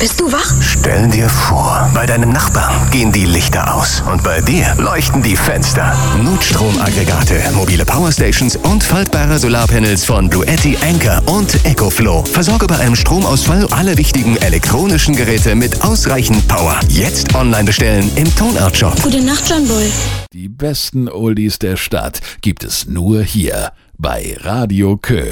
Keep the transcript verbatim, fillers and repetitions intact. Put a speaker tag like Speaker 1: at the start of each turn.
Speaker 1: Bist du wach?
Speaker 2: Stell dir vor, bei deinem Nachbarn gehen die Lichter aus und bei dir leuchten die Fenster. Notstromaggregate, mobile Powerstations und faltbare Solarpanels von Bluetti, Anker und EcoFlow. Versorge bei einem Stromausfall alle wichtigen elektronischen Geräte mit ausreichend Power. Jetzt online bestellen im Tonart-Shop.
Speaker 1: Gute Nacht, John Bull.
Speaker 3: Die besten Oldies der Stadt gibt es nur hier bei Radio Köln.